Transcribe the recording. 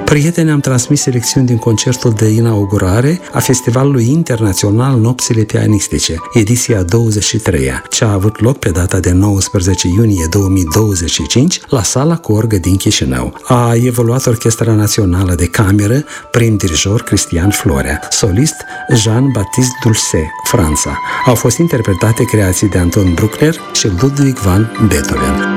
Prieteni, am transmis selecțiuni din concertul de inaugurare a Festivalului Internațional Nopțile Pianistice, ediția 23-a, ce a avut loc pe data de 19 iunie 2025 la Sala Corgă din Chișinău. A evoluat Orchestra Națională de Cameră, prim dirijor Cristian Florea, solist Jean-Baptiste Dulce, Franța. Au fost interpretate creații de Anton Bruckner și Ludwig van Beethoven.